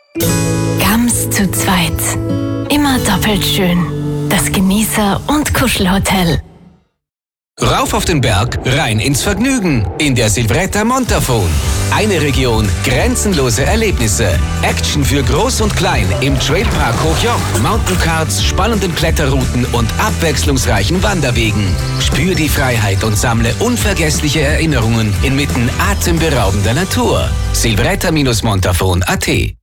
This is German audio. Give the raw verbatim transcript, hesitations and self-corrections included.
Gams zu zweit. Immer doppelt schön. Das Genießer- und Kuschelhotel. Rauf auf den Berg, rein ins Vergnügen. In der Silvretta Montafon. Eine Region, grenzenlose Erlebnisse. Action für Groß und Klein im Trailpark Hochjoch. Mountaincards, spannenden Kletterrouten und abwechslungsreichen Wanderwegen. Spür die Freiheit und sammle unvergessliche Erinnerungen inmitten atemberaubender Natur. Silvretta Montafon punkt at